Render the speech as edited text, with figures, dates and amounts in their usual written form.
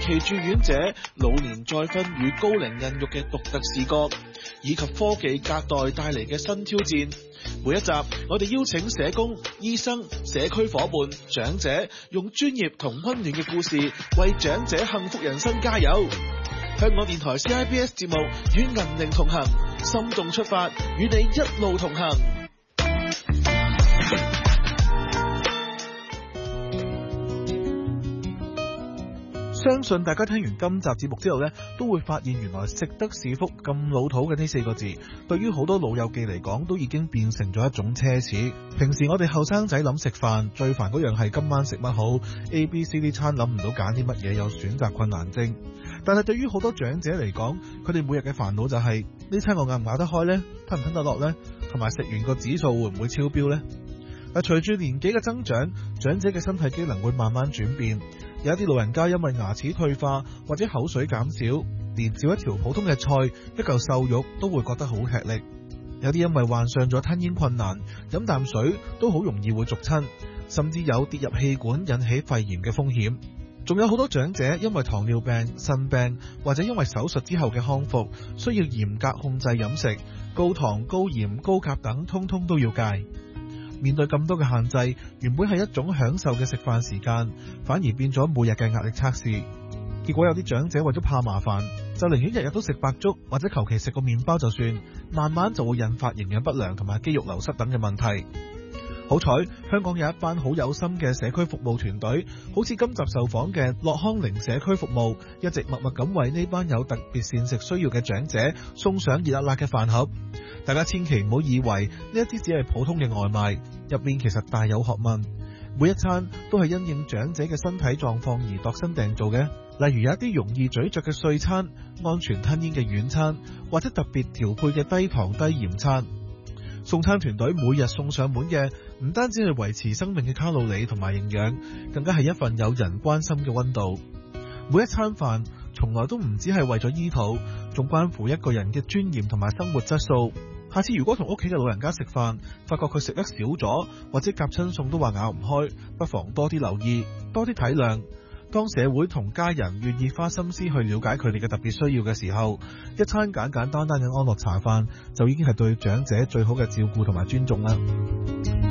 期住院者、老年再婚與高齡孕育嘅獨特視覺，以及科技隔代帶嚟嘅新挑戰。每一集我哋邀請社工、醫生、社區夥伴、長者，用專業同溫暖嘅故事為長者幸福人生加油。香港電台 CIBS 節目與銀齡同行，心動出發，與你一路同行。相信大家聽完今集節目之後呢，都會發現原來食得是福咁老土嘅呢4個字，對於好多老友記嚟講，都已經變成咗一種奢侈。平時我哋後生仔諗食飯，最煩嗰樣係今晚食乜好 ，ABC 餐諗唔到揀啲乜嘢，有選擇困難症。但係對於好多長者嚟講，佢哋每日嘅煩惱就係呢餐我咬唔咬得開呢？吞唔吞得落呢？同埋食完個指數會唔會超標呢？但隨住年紀嘅增長，長者嘅身體機能會慢慢轉變。有一啲老人家因為牙齒退化或者口水減少，連嚼一條普通嘅菜、一嚿瘦肉都會覺得好吃力。有啲因為患上咗吞嚥困難，飲啖水都好容易會續親，甚至有跌入氣管引起肺炎嘅風險。仲有好多長者因為糖尿病、腎病或者因為手術之後嘅康復，需要嚴格控制飲食，高糖、高鹽、高鉀等通通都要戒。面對咁多嘅限制，原本係一種享受嘅食飯時間，反而變咗每日嘅壓力測試。結果有啲長者為咗怕麻煩，就寧願日日都食白粥，或者求其食個麵包就算，慢慢就會引發營養不良同埋肌肉流失等嘅問題。好彩香港有一班好有心嘅社區服務團隊，好似今集受訪嘅樂康寧社區服務，一直默默咁為呢班有特別膳食需要嘅長者送上熱辣辣嘅飯盒。大家千祈唔好以為呢一啲只係普通嘅外賣，入面其實大有學問。每一餐都係因應長者嘅身體狀況而度身訂造嘅，例如有一啲容易咀嚼嘅碎餐、安全吞嚥嘅軟餐，或者特別調配嘅低糖低鹽餐。送餐團隊每日送上門嘅，唔單止係維持生命嘅卡路里同埋營養，更加係一份有人關心嘅溫度。每一餐飯從來都唔只係為咗醫肚，仲關乎一個人嘅尊嚴同埋生活質素。下次如果同屋企嘅老人家食飯，發覺佢食得少咗，或者夾親餸都話咬唔開，不妨多啲留意，多啲體諒。當社會同家人願意花心思去了解佢哋嘅特別需要嘅時候，一餐簡簡單單嘅安樂茶飯就已經係對長者最好嘅照顧同埋尊重啦。